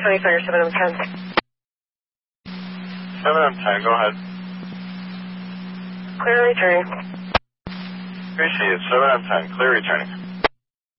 County Fire 7M10. 7M10, go ahead. Clear returning. Appreciate it. 7M10, clear returning.